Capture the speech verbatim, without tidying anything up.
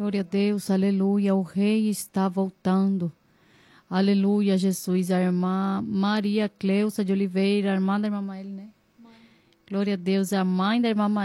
Glória a Deus, aleluia, o rei está voltando. Aleluia, Jesus, a irmã Maria Cleusa de Oliveira, a irmã da irmã Maeli, né? Mãe. Glória a Deus, a mãe da irmã Maeli.